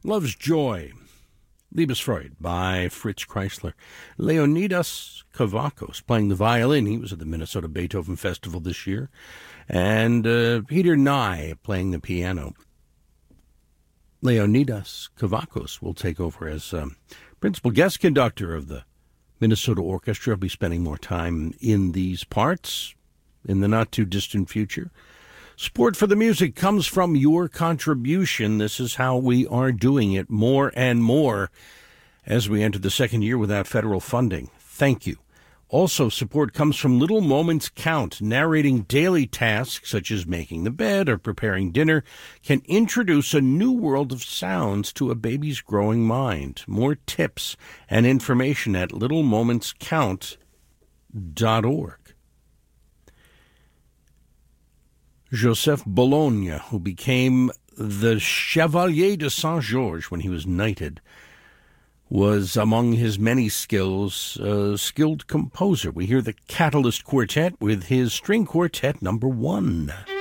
Love's Joy, Liebesfreude by Fritz Kreisler. Leonidas Kavakos playing the violin. He was at the Minnesota Beethoven Festival this year. And Peter Nye playing the piano. Leonidas Kavakos will take over as principal guest conductor of the Minnesota Orchestra. He'll be spending more time in these parts in the not-too-distant future. Support for the music comes from your contribution. This is how we are doing it more and more as we enter the second year without federal funding. Thank you. Also, support comes from Little Moments Count. Narrating daily tasks such as making the bed or preparing dinner can introduce a new world of sounds to a baby's growing mind. More tips and information at littlemomentscount.org. Joseph Bologna, who became the Chevalier de Saint-Georges when he was knighted, was among his many skills a skilled composer. We hear the Catalyst Quartet with his String Quartet No. 1.